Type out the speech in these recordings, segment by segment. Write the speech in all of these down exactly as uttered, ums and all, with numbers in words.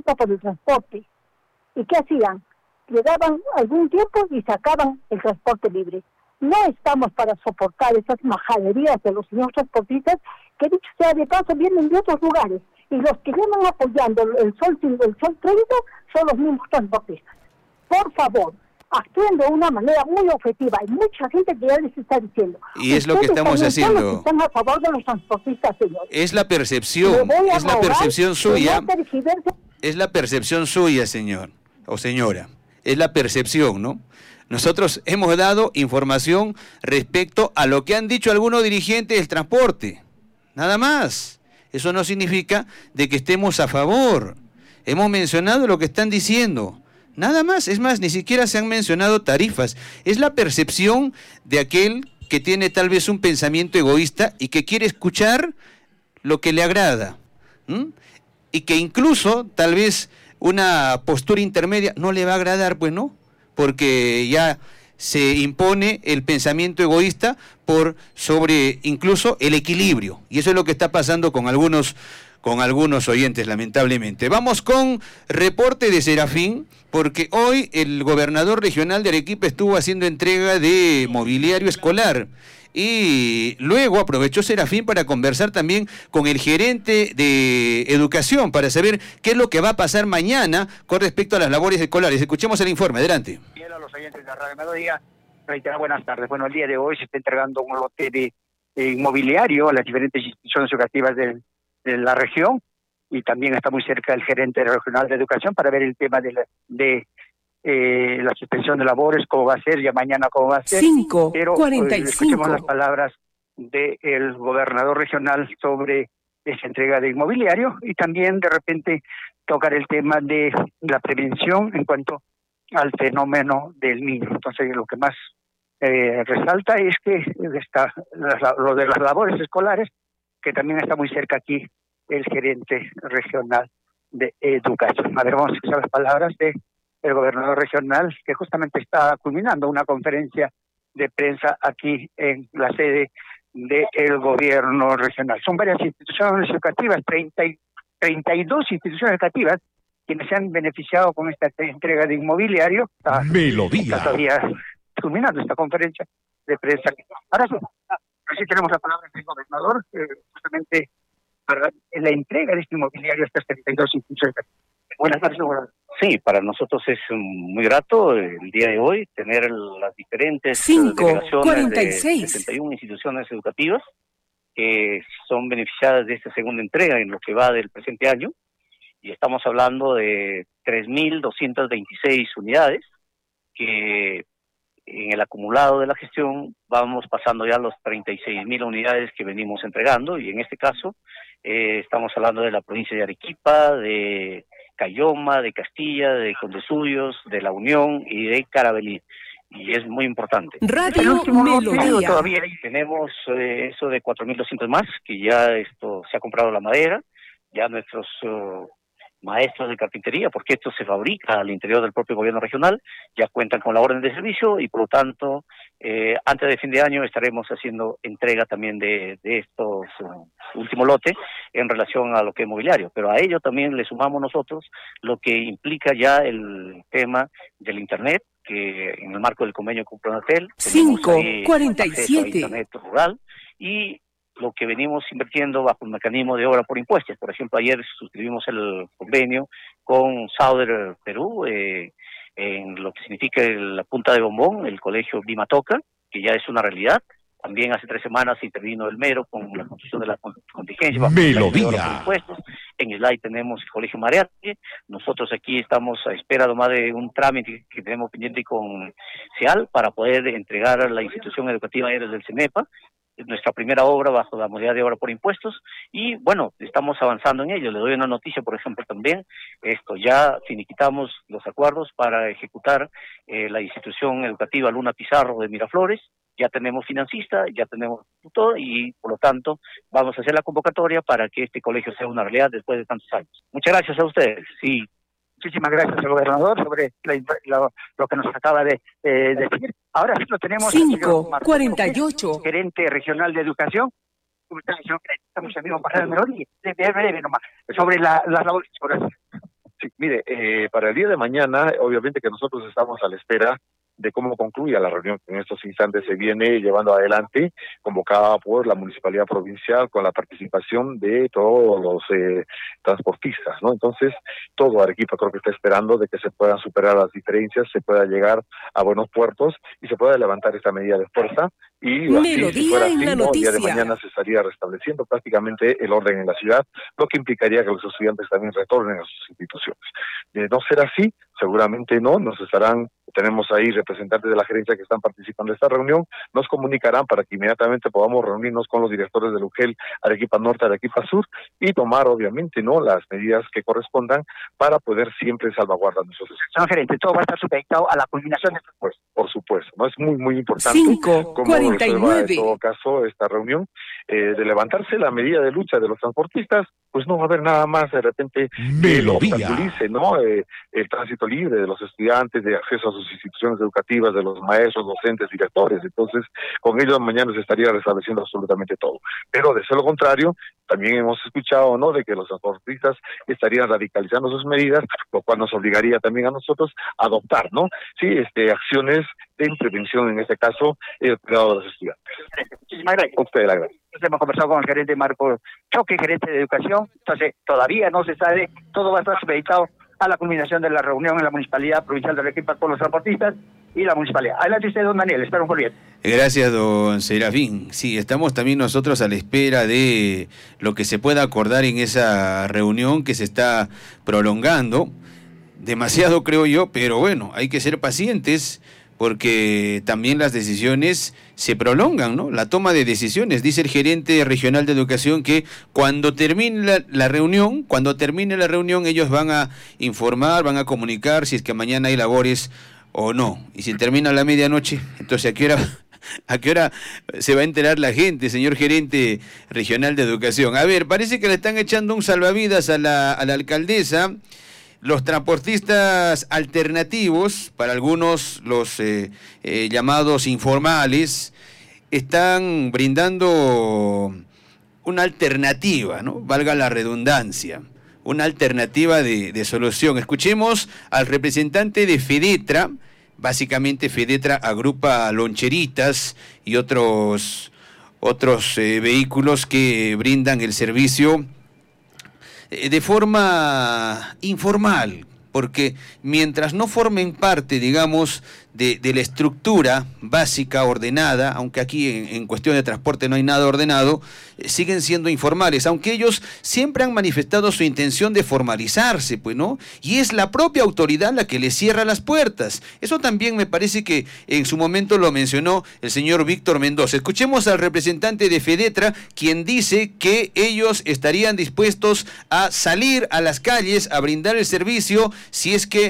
pregunta por el transporte. ¿Y qué hacían? Le daban algún tiempo y sacaban el transporte libre. No estamos para soportar esas majaderías de los señores transportistas que, dicho sea de paso, vienen de otros lugares. Y los que vienen apoyando el sol, el sol treinta son los mismos transportistas. Por favor, actúen de una manera muy objetiva. Hay mucha gente que ya les está diciendo. Y es lo que estamos haciendo. Los que están a favor de los transportistas, señores. Es la percepción, es la percepción suya. Es la percepción suya, señor o señora. Es la percepción, ¿no? Nosotros hemos dado información respecto a lo que han dicho algunos dirigentes del transporte. Nada más. Eso no significa de que estemos a favor. Hemos mencionado lo que están diciendo. Nada más. Es más, ni siquiera se han mencionado tarifas. Es la percepción de aquel que tiene tal vez un pensamiento egoísta y que quiere escuchar lo que le agrada. ¿Mm? Y que incluso tal vez una postura intermedia no le va a agradar, pues no, porque ya se impone el pensamiento egoísta por sobre incluso el equilibrio, y eso es lo que está pasando con algunos con algunos oyentes, lamentablemente. Vamos con reporte de Serafín, porque hoy el gobernador regional de Arequipa estuvo haciendo entrega de mobiliario escolar. Y luego aprovechó Serafín para conversar también con el gerente de educación para saber qué es lo que va a pasar mañana con respecto a las labores escolares. Escuchemos el informe, adelante. Bien, a los oyentes de la Radio Melodía, reitera buenas tardes. Bueno, el día de hoy se está entregando un lote de, de inmobiliario a las diferentes instituciones educativas de, de la región, y también está muy cerca el gerente regional de educación para ver el tema de, la, de Eh, la suspensión de labores, cómo va a ser, ya mañana cómo va a ser. cinco, pero cuarenta y eh, cinco. escuchemos las palabras del gobernador regional sobre esa entrega de inmobiliario, y también de repente tocar el tema de la prevención en cuanto al fenómeno del niño. Entonces, lo que más eh, resalta es que está la, lo de las labores escolares, que también está muy cerca aquí el gerente regional de educación. A ver, vamos a escuchar las palabras de el gobernador regional, que justamente está culminando una conferencia de prensa aquí en la sede del gobierno regional. Son varias instituciones educativas, treinta, treinta y dos instituciones educativas, quienes se han beneficiado con esta entrega de inmobiliario. Está, Melodía. Está todavía culminando esta conferencia de prensa. Ahora sí, así tenemos la palabra del gobernador, eh, justamente para la entrega de este inmobiliario a estas treinta y dos instituciones educativas. Buenas tardes, gobernador. Sí, para nosotros es muy grato el día de hoy tener las diferentes cinco, delegaciones cuarenta y seis. de sesenta y una instituciones educativas que son beneficiadas de esta segunda entrega en lo que va del presente año, y estamos hablando de tres mil doscientas veintiséis unidades que en el acumulado de la gestión vamos pasando ya los treinta y seis mil unidades que venimos entregando, y en este caso eh, estamos hablando de la provincia de Arequipa, de Cayoma, de Castilla, de Condesuyos, de La Unión y de Carabalí, y es muy importante. Radio Melodía. Todavía tenemos eh, eso de cuatro mil doscientos más, que ya esto se ha comprado la madera, ya nuestros uh, maestros de carpintería, porque esto se fabrica al interior del propio gobierno regional, ya cuentan con la orden de servicio, y por lo tanto, eh, antes de fin de año estaremos haciendo entrega también de, de estos uh, último lote en relación a lo que es mobiliario, pero a ello también le sumamos nosotros lo que implica ya el tema del internet, que en el marco del convenio con Pronatel cinco, cuarenta y siete. Internet rural, y lo que venimos invirtiendo bajo el mecanismo de obra por impuestos. Por ejemplo, ayer suscribimos el convenio con Sauder Perú, eh, en lo que significa la punta de bombón, el colegio Bimatoca, que ya es una realidad. También hace tres semanas intervino el Mero con la construcción de la contingencia bajo Melodía. por impuestos. En el slide tenemos el colegio Mareate. Nosotros aquí estamos a espera nomás de un trámite que tenemos pendiente con SEAL para poder entregar a la institución educativa desde el CENEPA nuestra primera obra bajo la modalidad de obra por impuestos, y bueno, estamos avanzando en ello. Le doy una noticia, por ejemplo, también, esto ya finiquitamos los acuerdos para ejecutar eh, la institución educativa Luna Pizarro de Miraflores. Ya tenemos financista, ya tenemos tutor, y por lo tanto vamos a hacer la convocatoria para que este colegio sea una realidad después de tantos años. Muchas gracias a ustedes. Sí. Muchísimas gracias al gobernador sobre la, lo, lo que nos acaba de eh, decir. Ahora sí lo tenemos. cinco, cuarenta y ocho. Gerente regional de educación. Estamos en vivo para el Melodía. Breve nomás. Sobre la, las labores escolares. Sí, mire, eh, para el día de mañana, obviamente que nosotros estamos a la espera de cómo concluya la reunión que en estos instantes se viene llevando adelante, convocada por la Municipalidad Provincial con la participación de todos los eh, transportistas, ¿no? Entonces, todo Arequipa creo que está esperando de que se puedan superar las diferencias, se pueda llegar a buenos puertos y se pueda levantar esta medida de fuerza y así, si fuera así, ¿no? El día de mañana se estaría restableciendo prácticamente el orden en la ciudad, lo que implicaría que los estudiantes también retornen a sus instituciones. De no ser así, seguramente no, nos estarán, tenemos ahí representantes de la gerencia que están participando de esta reunión, nos comunicarán para que inmediatamente podamos reunirnos con los directores del U G E L, Arequipa Norte, Arequipa Sur, y tomar obviamente no las medidas que correspondan para poder siempre salvaguardar nuestros derechos. Señor gerente, todo va a estar supeditado a la culminación de... Pues, por supuesto, no es muy muy importante cinco, cómo cuarenta y nueve. resuelva en todo caso esta reunión, eh, de levantarse la medida de lucha de los transportistas, pues no va a haber nada más de repente que lo obstaculice, ¿no? Eh, el tránsito libre de los estudiantes, de acceso a sus instituciones educativas, de los maestros, docentes, directores. Entonces, con ellos mañana se estaría restableciendo absolutamente todo. Pero de ser lo contrario, también hemos escuchado, ¿no?, de que los transportistas estarían radicalizando sus medidas, lo cual nos obligaría también a nosotros a adoptar, ¿no? Sí, este, acciones de prevención, en este caso, el cuidado de los estudiantes. Muchísimas gracias. Usted le agradezco. Hemos conversado con el gerente Marco Choque, gerente de educación, entonces todavía no se sabe, todo va a estar supeditado a la culminación de la reunión en la Municipalidad Provincial de Arequipa con los transportistas y la Municipalidad. Adelante usted, don Daniel, espero un bien. Gracias, don Serafín. Sí, estamos también nosotros a la espera de lo que se pueda acordar en esa reunión que se está prolongando. Demasiado, creo yo, pero bueno, hay que ser pacientes porque también las decisiones se prolongan, ¿no? La toma de decisiones. Dice el gerente regional de educación que cuando termine la, la reunión, cuando termine la reunión, ellos van a informar, van a comunicar si es que mañana hay labores o no. Y si termina a la medianoche, entonces ¿a qué hora, a qué hora se va a enterar la gente, señor gerente regional de educación? A ver, parece que le están echando un salvavidas a la, a la alcaldesa. Los transportistas alternativos, para algunos los eh, eh, llamados informales, están brindando una alternativa, ¿no? Valga la redundancia, una alternativa de, de solución. Escuchemos al representante de FEDETRA. Básicamente FEDETRA agrupa loncheritas y otros, otros eh, vehículos que brindan el servicio de forma informal, porque mientras no formen parte, digamos, de, de la estructura básica ordenada, aunque aquí en, en cuestión de transporte no hay nada ordenado, eh, siguen siendo informales, aunque ellos siempre han manifestado su intención de formalizarse, pues, ¿no? Y es la propia autoridad la que les cierra las puertas. Eso también me parece que en su momento lo mencionó el señor Víctor Mendoza. Escuchemos al representante de FEDETRA, quien dice que ellos estarían dispuestos a salir a las calles a brindar el servicio si es que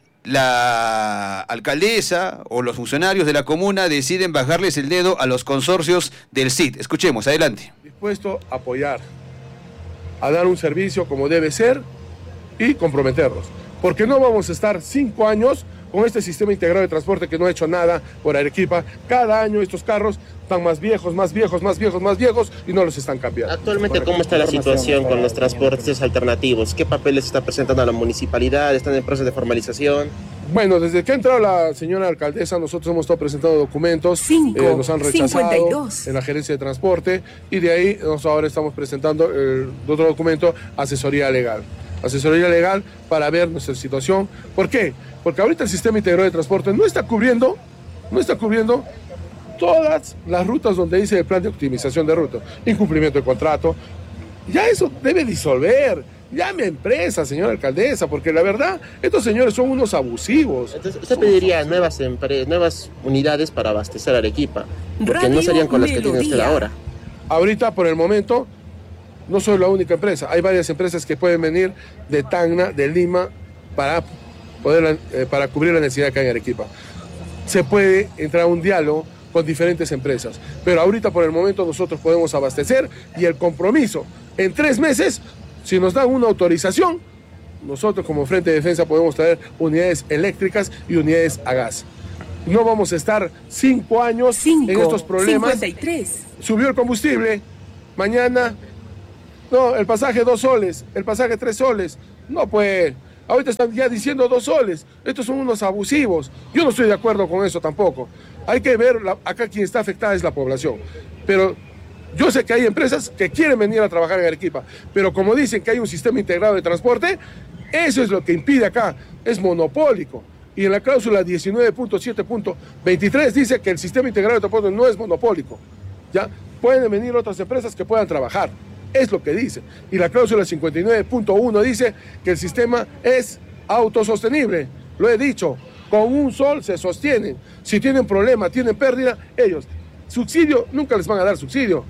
la alcaldesa o los funcionarios de la comuna deciden bajarles el dedo a los consorcios del S I D. Escuchemos, adelante. Dispuesto a apoyar, a dar un servicio como debe ser y comprometerlos, porque no vamos a estar cinco años con este sistema integrado de transporte que no ha hecho nada por Arequipa. Cada año estos carros están más viejos, más viejos, más viejos, más viejos y no los están cambiando. Actualmente, ¿cómo está la situación con los transportes alternativos? ¿Qué papeles está presentando a la municipalidad? ¿Están en proceso de formalización? Bueno, desde que ha entrado la señora alcaldesa, nosotros hemos estado presentando documentos, Cinco, eh, nos han rechazado cincuenta y dos. en la gerencia de transporte y de ahí nosotros ahora estamos presentando el otro documento, asesoría legal. Asesoría legal para ver nuestra situación. ¿Por qué? Porque ahorita el sistema integrado de transporte no está cubriendo, no está cubriendo todas las rutas donde dice el plan de optimización de ruta, incumplimiento de contrato. Ya eso debe disolver. Llame a empresa, señora alcaldesa, porque la verdad, estos señores son unos abusivos. Entonces, usted pediría nuevas empresas, nuevas unidades para abastecer a Arequipa, porque Radio no serían con las Melodía. Que tiene usted ahora. Ahorita, por el momento, no soy la única empresa. Hay varias empresas que pueden venir de Tacna, de Lima, para poder eh, para cubrir la necesidad que hay en Arequipa. Se puede entrar a un diálogo con diferentes empresas, pero ahorita por el momento nosotros podemos abastecer y el compromiso en tres meses, si nos dan una autorización, nosotros como Frente de Defensa podemos traer unidades eléctricas y unidades a gas. No vamos a estar cinco años cinco, en estos problemas. cincuenta y tres. Subió el combustible, mañana, no, el pasaje dos soles, el pasaje tres soles, no pues. Ahorita están ya diciendo dos soles. Estos son unos abusivos. Yo no estoy de acuerdo con eso tampoco. Hay que ver, la, acá quien está afectada es la población. Pero yo sé que hay empresas que quieren venir a trabajar en Arequipa, pero como dicen que hay un sistema integrado de transporte, eso es lo que impide acá, es monopólico. Y en la cláusula diecinueve punto siete punto veintitrés dice que el sistema integrado de transporte no es monopólico. ¿Ya? Pueden venir otras empresas que puedan trabajar, es lo que dice. Y la cláusula cincuenta y nueve punto uno dice que el sistema es autosostenible, lo he dicho, con un sol se sostienen. Si tienen problema, tienen pérdida, ellos, subsidio, nunca les van a dar subsidio.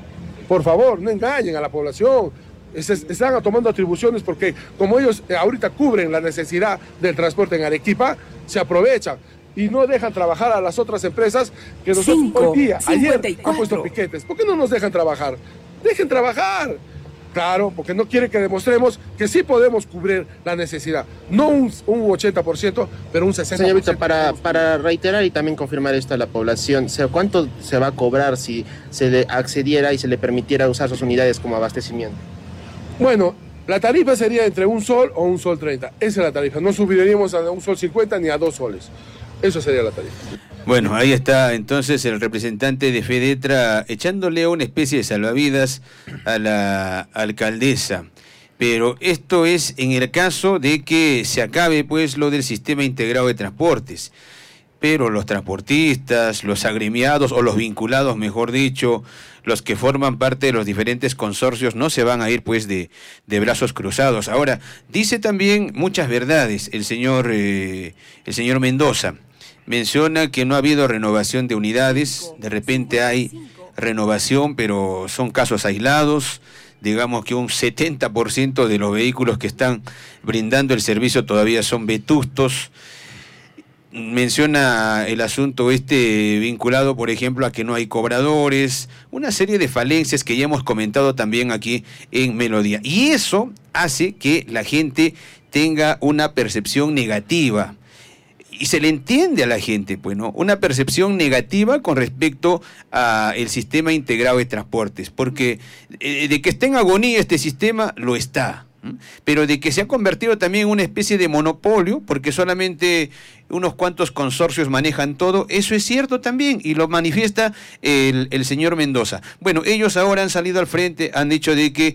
Por favor, no engañen a la población. Están tomando atribuciones porque como ellos ahorita cubren la necesidad del transporte en Arequipa, se aprovechan y no dejan trabajar a las otras empresas que nosotros Cinco, hoy día, cincuenta y ayer cuatro. han puesto piquetes. ¿Por qué no nos dejan trabajar? Dejen trabajar. Claro, porque no quieren que demostremos que sí podemos cubrir la necesidad. No un, un ochenta por ciento, pero un sesenta por ciento. Señor Víctor, para, para reiterar y también confirmar esto a la población, o sea, ¿cuánto se va a cobrar si se le accediera y se le permitiera usar sus unidades como abastecimiento? Bueno, la tarifa sería entre un sol o un sol treinta. Esa es la tarifa. No subiríamos a un sol cincuenta ni a dos soles. Eso sería la tarifa. Bueno, ahí está entonces el representante de Fedetra echándole una especie de salvavidas a la alcaldesa. Pero esto es en el caso de que se acabe pues lo del sistema integrado de transportes. Pero los transportistas, los agremiados o los vinculados, mejor dicho, los que forman parte de los diferentes consorcios no se van a ir pues de, de brazos cruzados. Ahora, dice también muchas verdades el señor, eh, el señor Mendoza. Menciona que no ha habido renovación de unidades, de repente hay renovación, pero son casos aislados. Digamos que un setenta por ciento de los vehículos que están brindando el servicio todavía son vetustos. Menciona el asunto este vinculado, por ejemplo, a que no hay cobradores, una serie de falencias que ya hemos comentado también aquí en Melodía. Y eso hace que la gente tenga una percepción negativa. Y se le entiende a la gente, pues, ¿no? Una percepción negativa con respecto al sistema integrado de transportes, porque eh, de que está en agonía este sistema, lo está. Pero de que se ha convertido también en una especie de monopolio, porque solamente unos cuantos consorcios manejan todo, eso es cierto también, y lo manifiesta el, el señor Mendoza. Bueno, ellos ahora han salido al frente, han dicho de que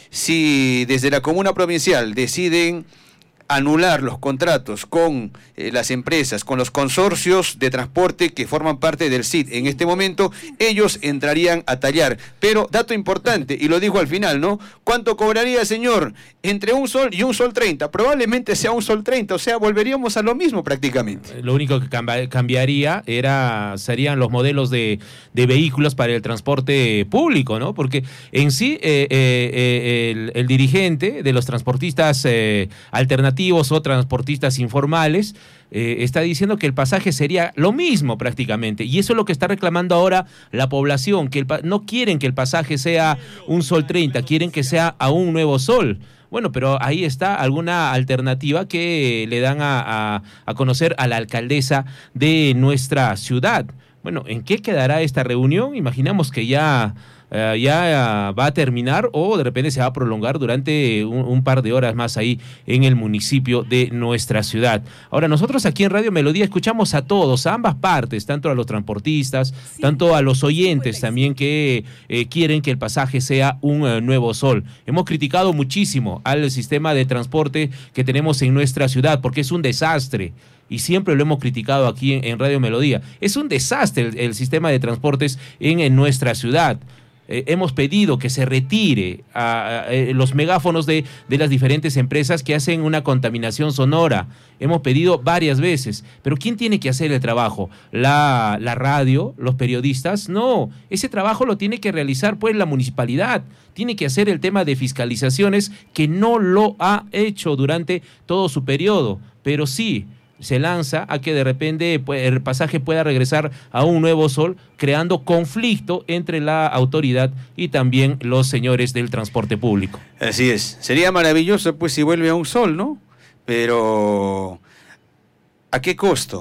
si desde la comuna provincial deciden anular los contratos con eh, las empresas, con los consorcios de transporte que forman parte del C I D en este momento, ellos entrarían a tallar. Pero, dato importante, y lo dijo al final, ¿no? ¿Cuánto cobraría, señor? Entre un sol y un sol treinta. Probablemente sea un sol treinta, o sea, volveríamos a lo mismo prácticamente. Lo único que camba, cambiaría era serían los modelos de, de vehículos para el transporte público, ¿no? Porque en sí, eh, eh, el, el dirigente de los transportistas eh, alternativos o transportistas informales eh, está diciendo que el pasaje sería lo mismo prácticamente, y eso es lo que está reclamando ahora la población, que el, no quieren que el pasaje sea un sol treinta, quieren que sea a un nuevo sol. Bueno, pero ahí está alguna alternativa que le dan a, a, a conocer a la alcaldesa de nuestra ciudad. Bueno, ¿en qué quedará esta reunión? Imaginamos que ya Uh, ya uh, va a terminar o de repente se va a prolongar durante un, un par de horas más ahí en el municipio de nuestra ciudad. Ahora, nosotros aquí en Radio Melodía escuchamos a todos, a ambas partes, tanto a los transportistas, sí, tanto a los oyentes también que eh, quieren que el pasaje sea un uh, nuevo sol. Hemos criticado muchísimo al sistema de transporte que tenemos en nuestra ciudad porque es un desastre. Y siempre lo hemos criticado aquí en, en Radio Melodía. Es un desastre el, el sistema de transportes en, en nuestra ciudad. Eh, hemos pedido que se retire a, a, a los megáfonos de, de las diferentes empresas que hacen una contaminación sonora. Hemos pedido varias veces, pero ¿quién tiene que hacer el trabajo? ¿La, la radio? ¿Los periodistas? No, ese trabajo lo tiene que realizar pues la municipalidad. Tiene que hacer el tema de fiscalizaciones, que no lo ha hecho durante todo su periodo, pero sí se lanza a que de repente el pasaje pueda regresar a un nuevo sol, creando conflicto entre la autoridad y también los señores del transporte público. Así es, sería maravilloso pues si vuelve a un sol, ¿no? Pero ¿a qué costo?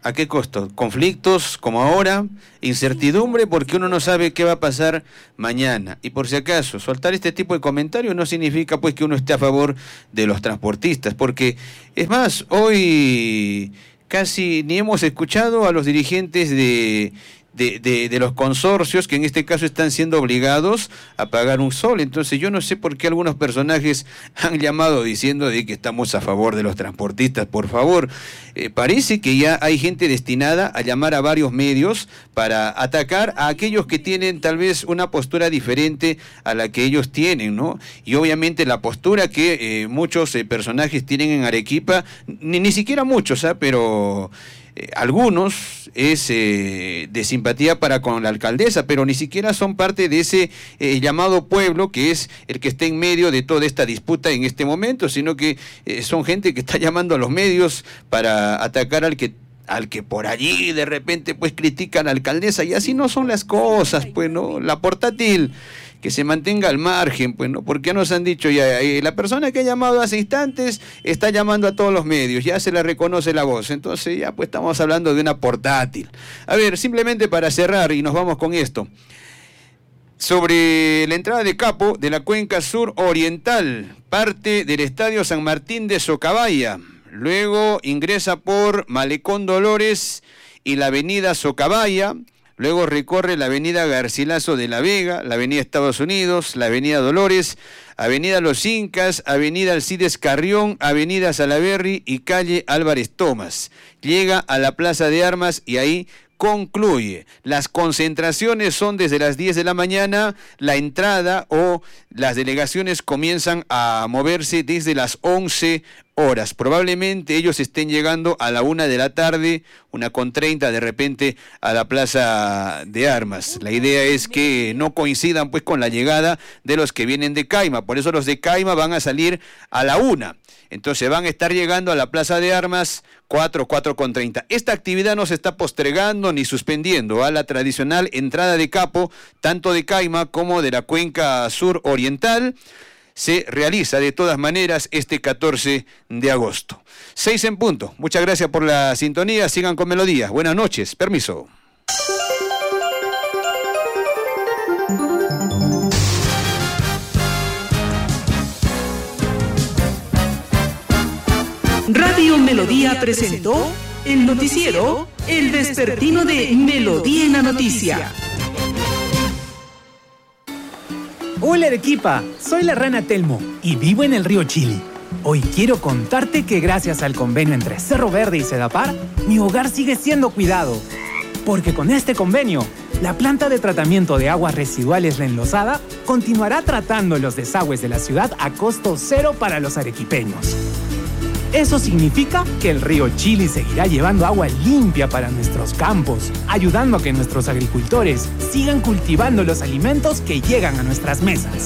¿A qué costo? Conflictos como ahora, incertidumbre porque uno no sabe qué va a pasar mañana. Y por si acaso, soltar este tipo de comentarios no significa pues que uno esté a favor de los transportistas, porque es más, hoy casi ni hemos escuchado a los dirigentes de... De, de, de los consorcios que en este caso están siendo obligados a pagar un sol. Entonces yo no sé por qué algunos personajes han llamado diciendo de que estamos a favor de los transportistas. Por favor, eh, parece que ya hay gente destinada a llamar a varios medios para atacar a aquellos que tienen tal vez una postura diferente a la que ellos tienen, ¿no? Y obviamente la postura que eh, muchos eh, personajes tienen en Arequipa, ni, ni siquiera muchos, ¿ah? pero... Eh, algunos es eh, de simpatía para con la alcaldesa, pero ni siquiera son parte de ese eh, llamado pueblo que es el que está en medio de toda esta disputa en este momento, sino que eh, son gente que está llamando a los medios para atacar al que al que por allí de repente pues critican a la alcaldesa, y así no son las cosas, pues, ¿no? La portátil que se mantenga al margen, pues, ¿no? Porque nos han dicho ya, eh, la persona que ha llamado hace instantes está llamando a todos los medios, ya se le reconoce la voz, entonces ya pues estamos hablando de una portátil. A ver, simplemente para cerrar y nos vamos con esto, sobre la entrada de Capo de la cuenca sur oriental, parte del Estadio San Martín de Socabaya, luego ingresa por Malecón Dolores y la avenida Socabaya. Luego recorre la avenida Garcilaso de la Vega, la avenida Estados Unidos, la avenida Dolores, avenida Los Incas, avenida Alcides Carrión, avenida Salaberry y calle Álvarez Tomás. Llega a la Plaza de Armas y ahí concluye. Las concentraciones son desde las diez de la mañana, la entrada o las delegaciones comienzan a moverse desde las once horas. Probablemente ellos estén llegando a la una de la tarde, una con treinta de repente a la Plaza de Armas. La idea es que no coincidan pues con la llegada de los que vienen de Caima, por eso los de Caima van a salir a la una. Entonces van a estar llegando a la Plaza de Armas cuatro, cuatro con treinta. Esta actividad no se está postergando ni suspendiendo a la tradicional entrada de Capo, tanto de Caima como de la cuenca sur oriental. Se realiza de todas maneras este catorce de agosto. Seis en punto. Muchas gracias por la sintonía. Sigan con Melodía. Buenas noches. Permiso. Radio Melodía presentó el noticiero El Vespertino de Melodía en la Noticia. Hola Arequipa, soy la rana Telmo y vivo en el río Chili. Hoy quiero contarte que gracias al convenio entre Cerro Verde y Sedapar, mi hogar sigue siendo cuidado. Porque con este convenio, la planta de tratamiento de aguas residuales La Enlosada continuará tratando los desagües de la ciudad a costo cero para los arequipeños. Eso significa que el río Chili seguirá llevando agua limpia para nuestros campos, ayudando a que nuestros agricultores sigan cultivando los alimentos que llegan a nuestras mesas.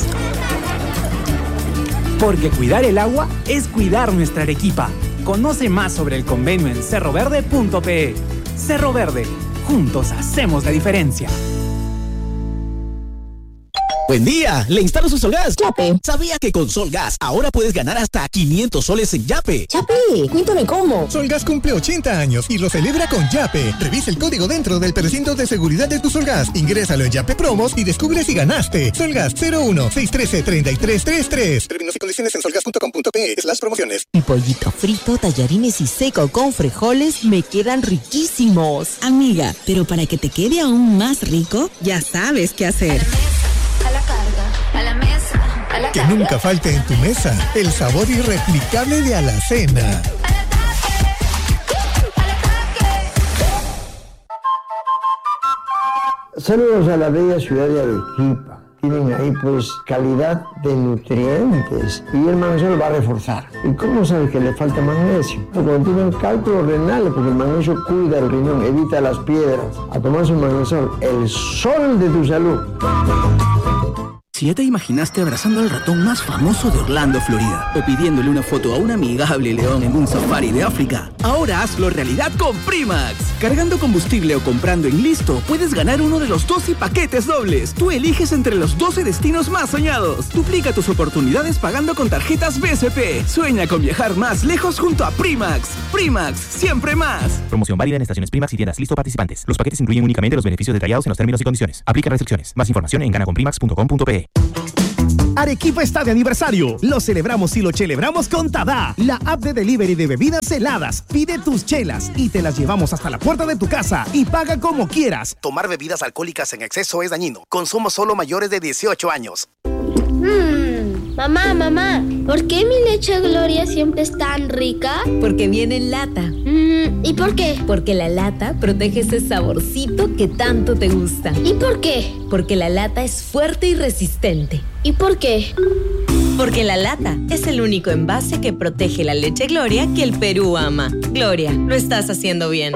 Porque cuidar el agua es cuidar nuestra Arequipa. Conoce más sobre el convenio en cerro verde punto pe. Cerro Verde, juntos hacemos la diferencia. Buen día, ¿le instalo su Solgas? Yape. ¿Sabía que con Solgas ahora puedes ganar hasta quinientos soles en Yape? Yape, cuéntame cómo. Solgas cumple ochenta años y lo celebra con Yape. Revisa el código dentro del precinto de seguridad de tu Solgas. Ingrésalo en Yape Promos y descubre si ganaste. Solgas cero uno seis uno tres, tres tres tres tres. Términos y condiciones en solgas punto com punto pe slash promociones. Mi pollito frito, tallarines y seco con frijoles me quedan riquísimos. Amiga, pero para que te quede aún más rico, ya sabes qué hacer. A la carga, a la mesa, a la Que carga. nunca falte en tu mesa el sabor irreplicable de Alacena. Saludos a la bella ciudad de Arequipa. Tienen ahí pues calidad de nutrientes y el magnesio lo va a reforzar. ¿Y cómo sabes que le falta magnesio? Cuando tienen cálculo renal, porque el magnesio cuida el riñón, evita las piedras. A tomar su magnesio, el sol de tu salud. Si ya te imaginaste abrazando al ratón más famoso de Orlando, Florida, o pidiéndole una foto a un amigable león en un safari de África, ahora hazlo realidad con Primax. Cargando combustible o comprando en Listo, puedes ganar uno de los doce paquetes dobles. Tú eliges entre los doce destinos más soñados. Duplica tus oportunidades pagando con tarjetas B C P. Sueña con viajar más lejos junto a Primax. Primax, siempre más. Promoción válida en estaciones Primax y tiendas Listo participantes. Los paquetes incluyen únicamente los beneficios detallados en los términos y condiciones. Aplica restricciones. Más información en gana con primax punto com punto pe. Arequipa está de aniversario. Lo celebramos y lo celebramos con Tada, la app de delivery de bebidas heladas. Pide tus chelas y te las llevamos hasta la puerta de tu casa y paga como quieras. Tomar bebidas alcohólicas en exceso es dañino. Consumo solo mayores de dieciocho años. Mm, mamá, mamá, ¿por qué mi leche Gloria siempre es tan rica? Porque viene en lata. Mm, ¿Y por qué? Porque la lata protege ese saborcito que tanto te gusta. ¿Y por qué? Porque la lata es fuerte y resistente. ¿Y por qué? Porque la lata es el único envase que protege la leche Gloria que el Perú ama. Gloria, lo estás haciendo bien.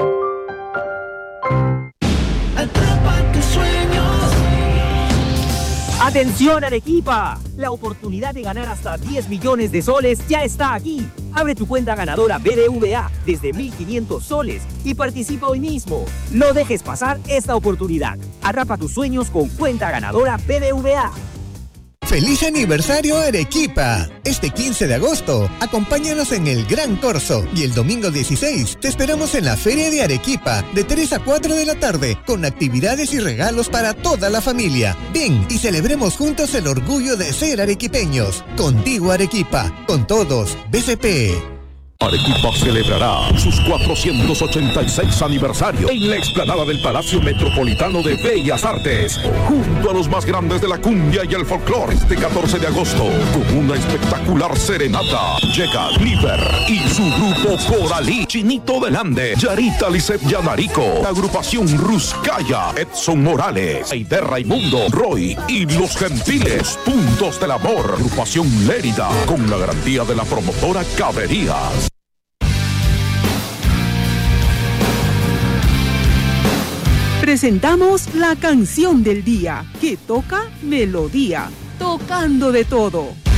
Atrapa tus sueños. ¡Atención, Arequipa! La oportunidad de ganar hasta diez millones de soles ya está aquí. Abre tu cuenta ganadora B B V A desde mil quinientos soles y participa hoy mismo. No dejes pasar esta oportunidad. Atrapa tus sueños con cuenta ganadora B B V A. ¡Feliz aniversario Arequipa! Este quince de agosto, acompáñanos en el Gran Corso y el domingo dieciséis te esperamos en la Feria de Arequipa de tres a cuatro de la tarde con actividades y regalos para toda la familia. Ven y celebremos juntos el orgullo de ser arequipeños. Contigo Arequipa, con todos, B C P. Arequipa celebrará sus cuatrocientos ochenta y seis aniversario en la explanada del Palacio Metropolitano de Bellas Artes, junto a los más grandes de la cumbia y el folclore. Este catorce de agosto, con una espectacular serenata, llega Liber y su grupo Coralí, Chinito del Ande, Yarita Lisset Yanarico, agrupación Ruscaya, Edson Morales, Aide Raimundo, Roy y Los Gentiles, Puntos del Amor, agrupación Lérida, con la garantía de la promotora Cabrerías. Presentamos la canción del día, que toca melodía, tocando de todo.